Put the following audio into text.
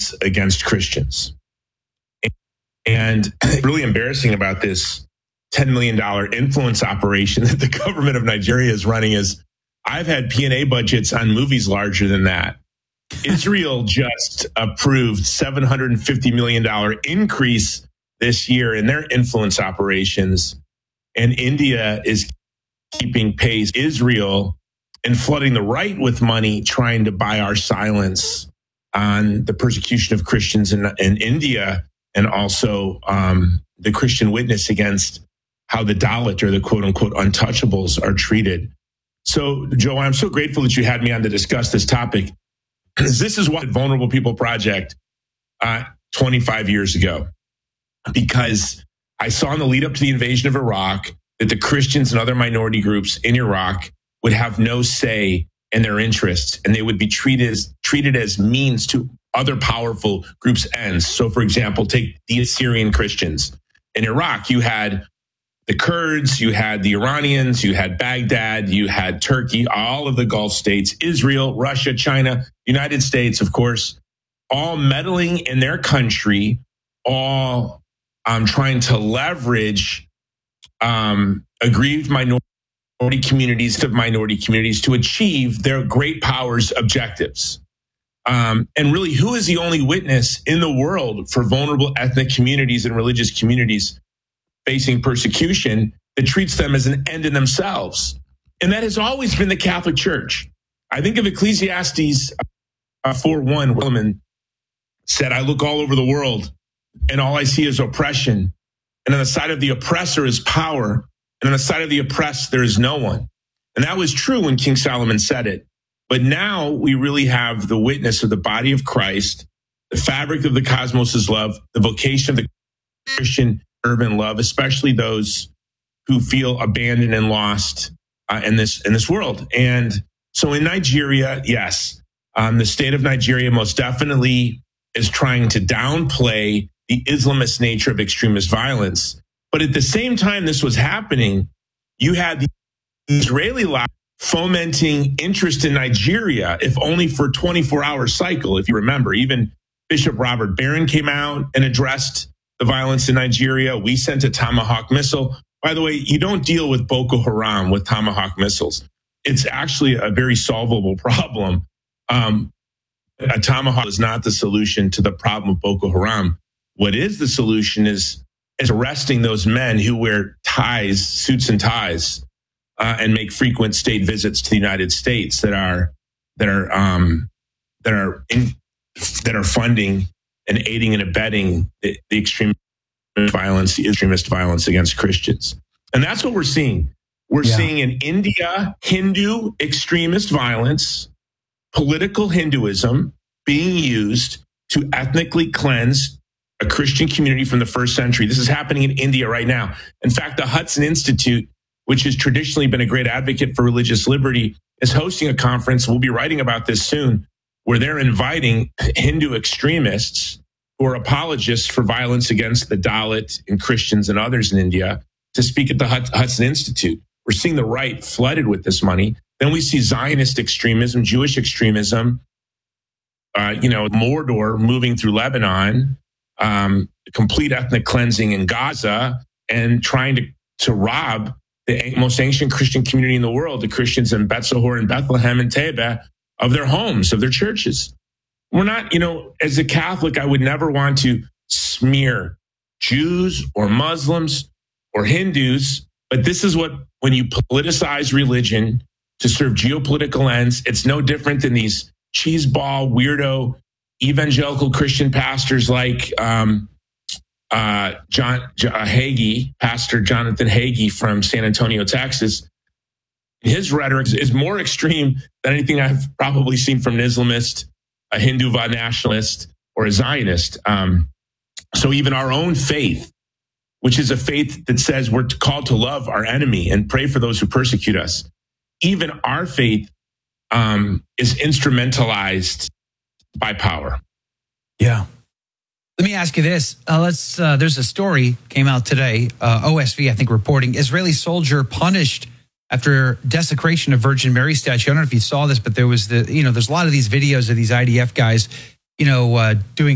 violence against Christians. And really embarrassing about this $10 million influence operation that the government of Nigeria is running is I've had P&A budgets on movies larger than that. Israel just approved $750 million increase this year in their influence operations. And India is keeping pace. Israel and flooding the right with money, trying to buy our silence on the persecution of Christians in India, and also the Christian witness against how the Dalit, or the quote unquote untouchables, are treated. So, Joe, I'm so grateful that you had me on to discuss this topic. This is what Vulnerable People Project 25 years ago, because I saw in the lead up to the invasion of Iraq that the Christians and other minority groups in Iraq would have no say in their interests, and they would be treated as means to other powerful groups' ends. So, for example, take the Assyrian Christians. In Iraq, you had the Kurds, you had the Iranians, you had Baghdad, you had Turkey, all of the Gulf states, Israel, Russia, China, United States, of course, all meddling in their country, all trying to leverage aggrieved minority communities to achieve their great powers' objectives. And really, who is the only witness in the world for vulnerable ethnic communities and religious communities facing persecution that treats them as an end in themselves? And that has always been the Catholic Church. I think of Ecclesiastes 4:1, where Solomon said, I look all over the world and all I see is oppression. And on the side of the oppressor is power. And on the side of the oppressed, there is no one. And that was true when King Solomon said it. But now we really have the witness of the body of Christ, the fabric of the cosmos' love, the vocation of the Christian urban love, especially those who feel abandoned and lost in this world. And so in Nigeria, yes, the state of Nigeria most definitely is trying to downplay the Islamist nature of extremist violence. But at the same time this was happening, you had the Israeli lobby fomenting interest in Nigeria, if only for a 24-hour cycle. If you remember, even Bishop Robert Barron came out and addressed the violence in Nigeria. We sent a Tomahawk missile. By the way, you don't deal with Boko Haram with Tomahawk missiles. It's actually a very solvable problem. A Tomahawk is not the solution to the problem of Boko Haram. What is the solution is arresting those men who wear ties, suits and ties, and make frequent state visits to the United States that are funding and aiding and abetting the extremist violence against Christians. And that's what we're seeing. We're seeing in India, Hindu extremist violence, political Hinduism being used to ethnically cleanse a Christian community from the first century. This is happening in India right now. In fact, the Hudson Institute, which has traditionally been a great advocate for religious liberty, is hosting a conference. We'll be writing about this soon, where they're inviting Hindu extremists who are apologists for violence against the Dalit and Christians and others in India to speak at the Hudson Institute. We're seeing the right flooded with this money. Then we see Zionist extremism, Jewish extremism, Mordor moving through Lebanon, complete ethnic cleansing in Gaza, and trying to rob the most ancient Christian community in the world, the Christians in Betzahor and Bethlehem and Tebeh, of their homes, of their churches. We're not, as a Catholic, I would never want to smear Jews or Muslims or Hindus, but this is when you politicize religion to serve geopolitical ends, it's no different than these cheeseball, weirdo, evangelical Christian pastors like Pastor Jonathan Hagee from San Antonio, Texas. His rhetoric is more extreme than anything I've probably seen from an Islamist, a Hindu nationalist, or a Zionist. So even our own faith, which is a faith that says we're called to love our enemy and pray for those who persecute us, even our faith is instrumentalized by power. Yeah. Let me ask you this. There's a story came out today, OSV, I think, reporting Israeli soldier punished after desecration of Virgin Mary statue. I don't know if you saw this, but there was there's a lot of these videos of these IDF guys, doing